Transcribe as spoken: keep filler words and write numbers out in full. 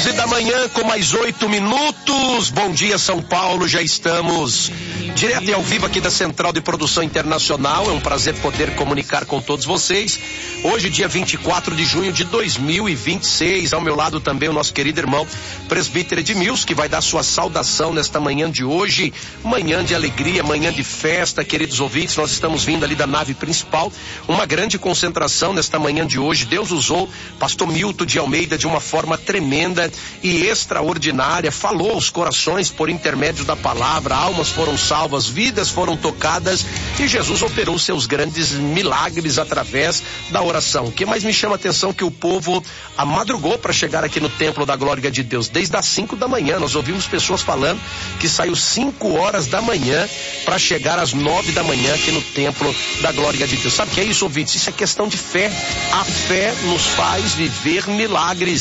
onze da manhã com mais oito minutos. Bom dia, São Paulo. Já estamos direto e ao vivo aqui da Central de Produção Internacional. É um prazer poder comunicar com todos vocês. Hoje, dia vinte e quatro de junho de dois mil e vinte e seis. Ao meu lado também o nosso querido irmão presbítero Edmilson, que vai dar sua saudação nesta manhã de hoje. Manhã de alegria, manhã de festa, queridos ouvintes. Nós estamos vindo ali da nave principal. Uma grande concentração nesta manhã de hoje. Deus usou pastor Milton de Almeida de uma forma tremenda e extraordinária. Falou aos corações por intermédio da palavra. Almas foram salvas, vidas foram tocadas e Jesus operou seus grandes milagres através da oração. O que mais me chama a atenção é que o povo amadrugou para chegar aqui no templo da glória de Deus. Desde as cinco da manhã, nós ouvimos pessoas falando que saiu cinco horas da manhã para chegar às nove da manhã aqui no templo da glória de Deus. Sabe o que é isso, ouvintes? Isso é questão de fé. A fé nos faz viver milagres.